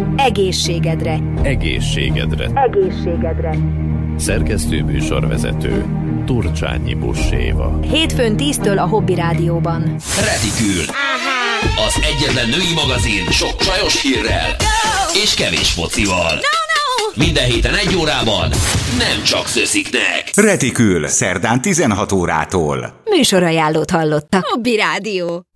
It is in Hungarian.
Egészségedre. Egészségedre. Egészségedre. Szerkesztő műsorvezető Turcsányi Busséva. Hétfőn 10-től a Hobby Rádióban. Retikül. Az egyetlen női magazin sok csajos hírrel és kevés focival. Minden héten 1 órában nem csak szösziknek. Retikül, szerdán 16 órától. Műsorajánlót hallottak. Hobby Rádió.